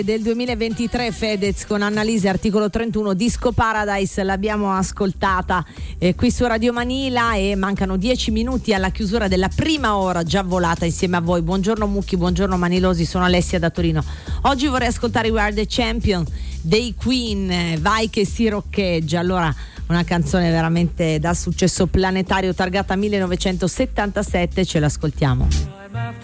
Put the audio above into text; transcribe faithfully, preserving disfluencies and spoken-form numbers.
Del duemilaventitré, Fedez con Annalise, articolo trentuno, Disco Paradise, l'abbiamo ascoltata eh, qui su Radio Manila, e mancano dieci minuti alla chiusura della prima ora già volata insieme a voi. Buongiorno Mucchi, buongiorno Manilosi, sono Alessia da Torino. Oggi vorrei ascoltare We Are The Champion dei Queen, vai che si roccheggia. Allora, una canzone veramente da successo planetario, targata millenovecentosettantasette, ce l'ascoltiamo.